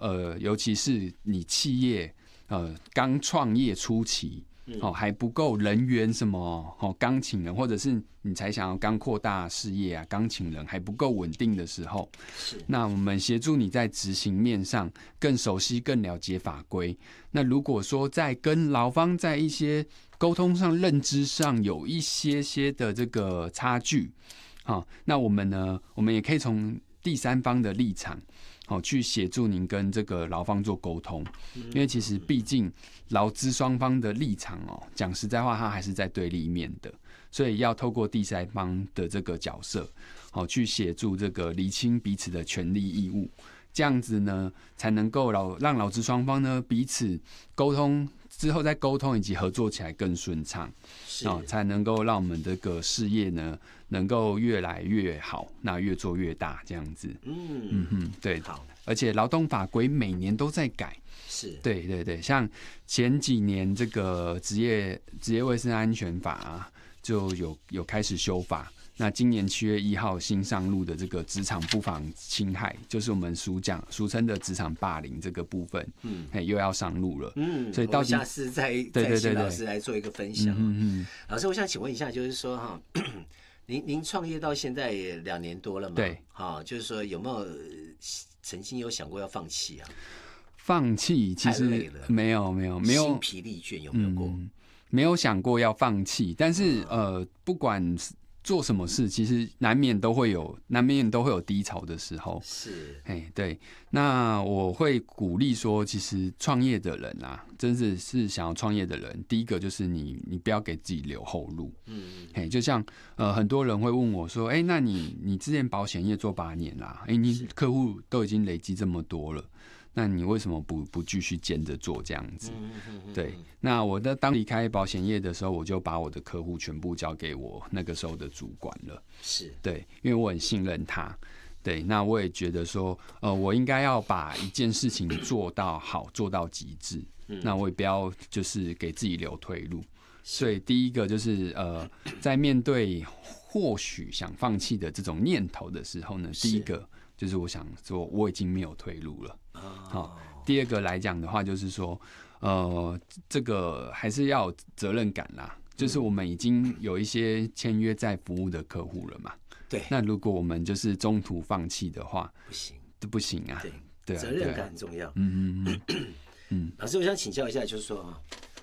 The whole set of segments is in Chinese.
尤其是你企业刚创业初期。还不够人员什么刚请人，或者是你才想要刚扩大事业啊，刚请人还不够稳定的时候，那我们协助你在执行面上更熟悉、更了解法规。那如果说在跟劳方在一些沟通上、认知上有一些的这个差距，那我们呢，我们也可以从第三方的立场。去协助您跟这个劳方做沟通，因为其实毕竟劳资双方的立场讲实在话，它还是在对立面的，所以要透过第三方的这个角色，去协助这个厘清彼此的权利义务，这样子呢，才能够让劳资双方呢彼此沟通之后，再沟通以及合作起来更顺畅，才能够让我们这个事业呢能够越来越好，那越做越大，这样子。对。好，而且劳动法规每年都在改。是，对对对，像前几年这个职业卫生安全法就有开始修法。那今年7月1号新上路的这个职场不法侵害，就是我们俗称的职场霸凌这个部分，又要上路了。所以到底我下次再请老师来做一个分享。老师，我想请问一下，就是说您创业到现在也2年多了嘛？ 对， 就是说有没有曾经有想过要放弃啊？ 放弃其实没有心疲力倦有没有过？ 没有想过要放弃，但是不管做什么事，其实难免都会有低潮的时候。是，对。那我会鼓励说，其实创业的人真的是想要创业的人，第一个就是你不要给自己留后路。就像很多人会问我说，那你之前保险业做8年啦，你客户都已经累积这么多了。那你为什么不继续兼着做这样子？对，那我当离开保险业的时候，我就把我的客户全部交给我那个时候的主管了。是，对，因为我很信任他。对，那我也觉得说，我应该要把一件事情做到好，做到极致。那我也不要就是给自己留退路。所以第一个就是在面对或许想放弃的这种念头的时候呢，第一个就是我想说我已经没有退路了。第二个来讲的话，就是说，这个还是要有责任感啦。就是我们已经有一些签约在服务的客户了嘛。对。那如果我们就是中途放弃的话，不行啊。对， 责任感很重要。老师，我想请教一下，就是说，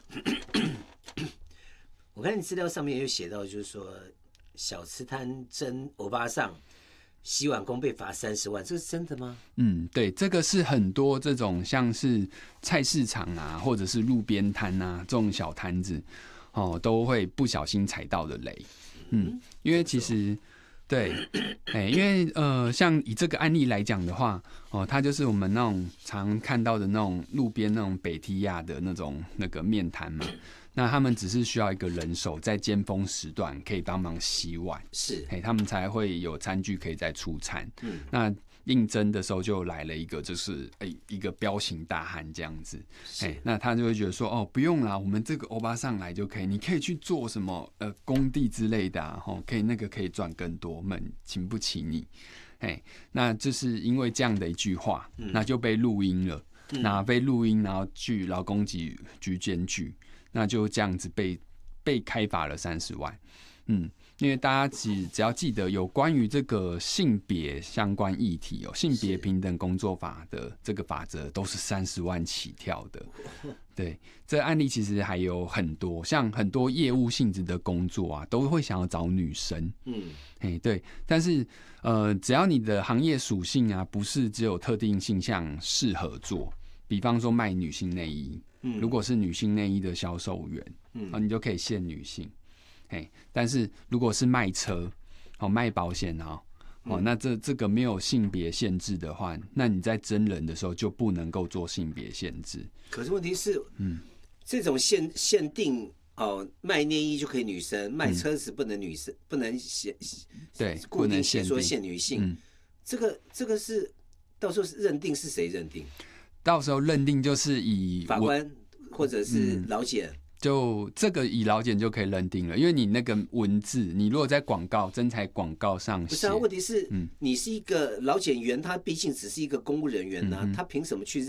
我看你资料上面有写到，就是说，小吃摊真欧巴桑。洗碗工被罚30万，这是真的吗？ 对，这个是很多这种像是菜市场或者是路边摊这种小摊子都会不小心踩到的雷。因为其实对，因为像以这个案例来讲的话，它就是我们那种常看到的那种路边那种北梯亚的那个面摊嘛。那他们只是需要一个人手在尖峰时段可以帮忙洗碗，是，他们才会有餐具可以再出餐。那应征的时候就来了一个，就是一个彪形大汉这样子。那他就会觉得说，不用啦，我们这个欧巴上来就可以，你可以去做什么工地之类的可以赚更多，我们请不起你。那就是因为这样的一句话，那就被录音了。那被录音，然后去劳工局检举。那就这样子被开罚了30万。因为大家只要记得有关于这个性别相关议题性别平等工作法的这个法则都是30万起跳的。对，这个案例其实还有很多，像很多业务性质的工作都会想要找女生。对，但是只要你的行业属性不是只有特定性向适合做，比方说卖女性内衣。如果是女性内衣的销售员，你就可以限女性。但是如果是卖车、卖保险那这个没有性别限制的话，那你在征人的时候就不能够做性别限制。 可是问题是，这种限定卖内衣就可以女生，卖车子不能女生，不能限， 对， 固定写说限女性。这个是到时候认定是谁认定？ 到时候认定就是以法官或者是劳检， 就这个以劳检就可以认定了，因为你那个文字，你如果在征才广告上写， 不是问题是，你是一个劳检员，他毕竟只是一个公务人员他凭什么去